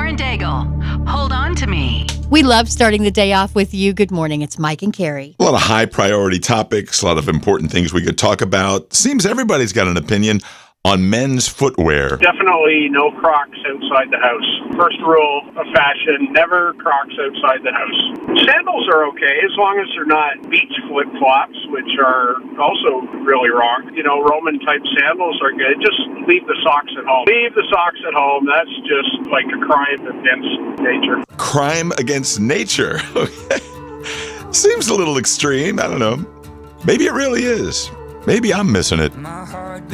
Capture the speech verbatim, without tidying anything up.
Lauren Daigle. Hold on to me. We love starting the day off with you. Good morning. It's Mike and Carrie. A lot of high priority topics, a lot of important things we could talk about. Seems everybody's got an opinion on men's footwear. Definitely no Crocs outside the house. First rule of fashion, never Crocs outside the house. Sandals are okay as long as they're not beach flip-flops, which are also really wrong. You know, Roman type sandals are good. Just leave the socks at home. Leave the socks at home. That's just like a crime against nature. Crime against nature. Okay. Seems a little extreme. I don't know. Maybe it really is. Maybe I'm missing it.